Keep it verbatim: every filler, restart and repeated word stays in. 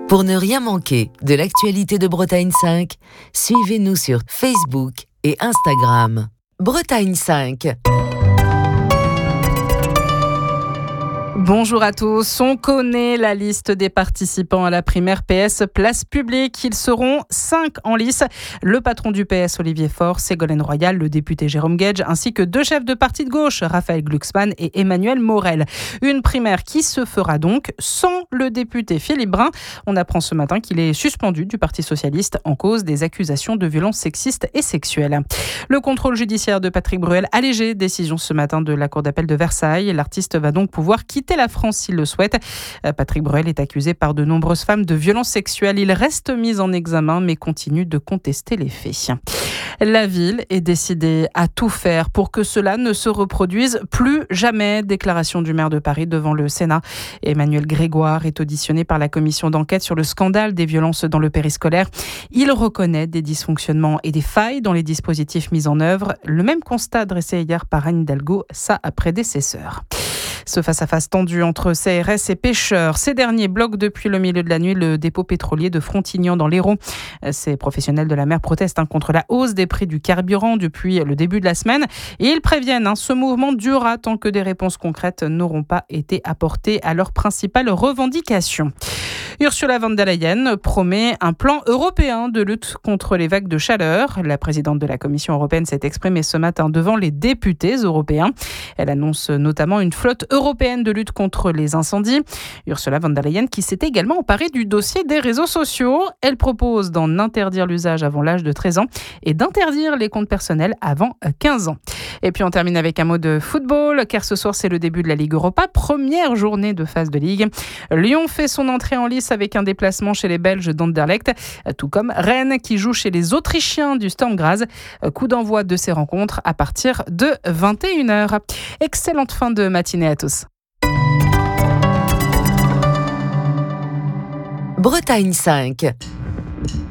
Pour ne rien manquer de l'actualité de Bretagne cinq, suivez-nous sur Facebook et Instagram. Bretagne cinq. Bonjour à tous, on connaît la liste des participants à la primaire P S Place Publique. Ils seront cinq en lice. Le patron du P S, Olivier Faure, Ségolène Royal, le député Jérôme Guedj, ainsi que deux chefs de parti de gauche, Raphaël Glucksmann et Emmanuel Morel. Une primaire qui se fera donc sans le député Philippe Brun. On apprend ce matin qu'il est suspendu du Parti socialiste en cause des accusations de violences sexistes et sexuelles. Le contrôle judiciaire de Patrick Bruel allégé, décision ce matin de la Cour d'appel de Versailles. L'artiste va donc pouvoir quitter la France s'il le souhaite. Patrick Bruel est accusé par de nombreuses femmes de violences sexuelles. Il reste mis en examen mais continue de contester les faits. La ville est décidée à tout faire pour que cela ne se reproduise plus jamais. Déclaration du maire de Paris devant le Sénat. Emmanuel Grégoire est auditionné par la commission d'enquête sur le scandale des violences dans le périscolaire. Il reconnaît des dysfonctionnements et des failles dans les dispositifs mis en œuvre. Le même constat dressé hier par Anne Hidalgo, sa prédécesseur. Ce face-à-face tendu entre C R S et pêcheurs. Ces derniers bloquent depuis le milieu de la nuit le dépôt pétrolier de Frontignan dans l'Hérault. Ces professionnels de la mer protestent hein, contre la hausse des prix du carburant depuis le début de la semaine. Et ils préviennent, hein, ce mouvement durera tant que des réponses concrètes n'auront pas été apportées à leurs principales revendications. Ursula von der Leyen promet un plan européen de lutte contre les vagues de chaleur. La présidente de la Commission européenne s'est exprimée ce matin devant les députés européens. Elle annonce notamment une flotte européenne de lutte contre les incendies. Ursula von der Leyen qui s'est également emparée du dossier des réseaux sociaux. Elle propose d'en interdire l'usage avant l'âge de treize ans et d'interdire les comptes personnels avant quinze ans. Et puis on termine avec un mot de football, car ce soir c'est le début de la Ligue Europa, première journée de phase de Ligue. Lyon fait son entrée en lice avec un déplacement chez les Belges d'Anderlecht, tout comme Rennes qui joue chez les Autrichiens du Sturm Graz. Coup d'envoi de ces rencontres à partir de vingt et une heures. Excellente fin de matinée à tous. Bretagne cinq.